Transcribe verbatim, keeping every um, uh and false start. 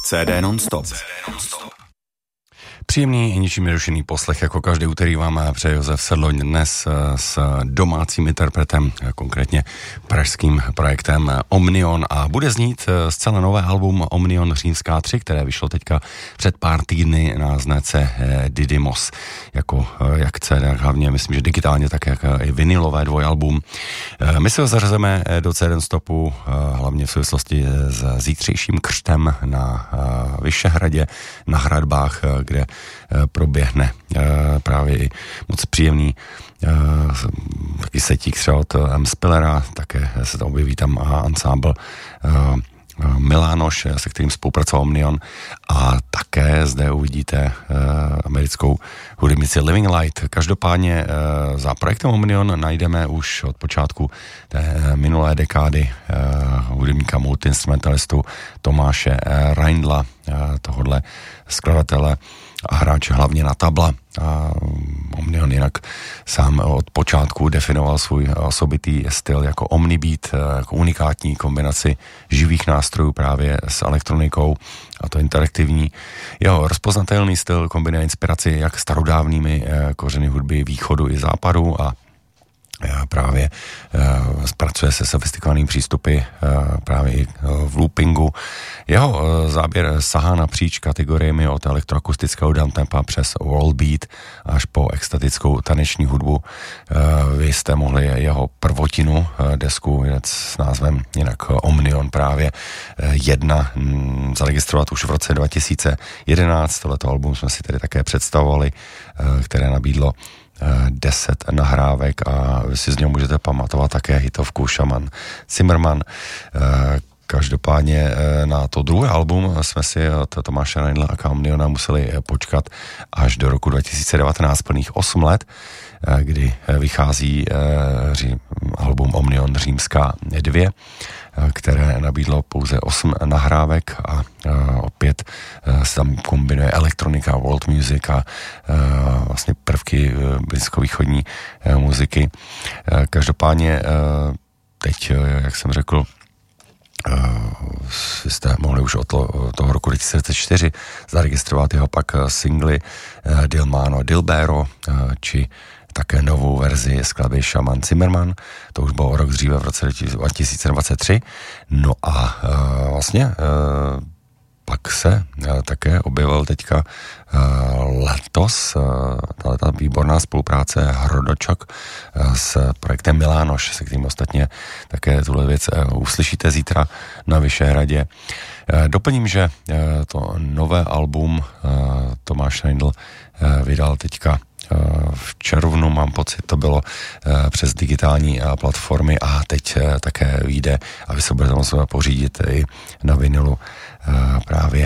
C D non-stop. Příjemný, ničím nerušený poslech, jako každý úterý vám přeje Josef Sedloň dnes s domácím interpretem, konkrétně pražským projektem Omnion, a bude znít zcela nové album Omnion Římská tři, které vyšlo teďka před pár týdny na značce Didymos, jako jak C D, hlavně myslím, že digitálně, tak jak i vinylové dvojalbum. My se ho zařazeme do C D non-stopu hlavně v souvislosti s zítřejším křtem na Vyšehradě, na hradbách, kde proběhne právě i moc příjemný taky setík třeba od M. Spillera, také se tam objeví tam ansámbl Milánoš, se kterým spolupracoval Omnion, a také zde uvidíte americkou hudebnici Living Light. Každopádně za projektem Omnion najdeme už od počátku té minulé dekády hudebníka multiinstrumentalistu Tomáše Reindla, tohodle skladatele a hráče hlavně na tabla. A Omnion jinak sám od počátku definoval svůj osobitý styl jako omnibeat, jako unikátní kombinaci živých nástrojů právě s elektronikou, a to interaktivní. Jeho rozpoznatelný styl kombinuje inspiraci jak starodávnými kořeny hudby východu i západu a právě uh, zpracuje se sofistikovanými přístupy uh, právě i uh, v loopingu. Jeho uh, záběr sahá napříč kategoriemi od elektroakustického downtempa přes world beat až po extatickou taneční hudbu. Uh, vy jste mohli jeho prvotinu uh, desku s názvem jinak Omnion právě uh, jedna m, zaregistrovat už v roce dva tisíce jedenáct. Tohleto album jsme si tedy také představovali, uh, které nabídlo deset nahrávek a vy si z něho můžete pamatovat také hitovku Šaman Zimmerman. Každopádně na to druhé album jsme si od Tomáše Reindla a Omniona museli počkat až do roku dva tisíce devatenáct, plných osm let, kdy vychází album Omnion Římská dvě, které nabídlo pouze osm nahrávek a opět se tam kombinuje elektronika, world music a vlastně prvky blízkovýchodní muziky. Každopádně teď, jak jsem řekl, Uh, jste mohli už od to, toho roku dva tisíce čtyři zaregistrovat jeho pak singly uh, Dilmano Dilbero, uh, či také novou verzi skladby Šaman Zimmerman, to už bylo rok dříve v roce dva tisíce dvacet tři. No a uh, vlastně uh, pak se uh, také objevil teďka uh, letos uh, ta výborná spolupráce Hrodočok uh, s projektem Milánoš, se kterým ostatně také tuhle věc uh, uslyšíte zítra na Vyšehradě. Uh, doplním, že uh, to nové album uh, Tomáš Reindl uh, vydal teďka v červnu, mám pocit, to bylo přes digitální platformy, a teď také vyjde a vy se budete moct pořídit i na vinylu právě